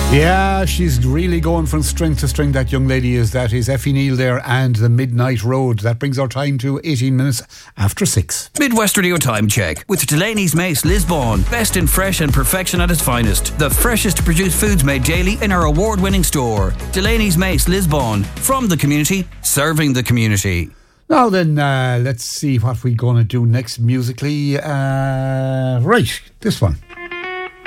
Yeah, she's really going from strength to strength, that young lady is. That is Effie Neal there and The Midnight Road. That brings our time to 18 minutes after 6. Midwest Radio Time Check with Delaney's Mace Lisbon. Best in fresh and perfection at its finest. The freshest produced foods made daily in our award-winning store. Delaney's Mace Lisbon. From the community, serving the community. Now then, let's see what we're going to do next musically. Right, this one.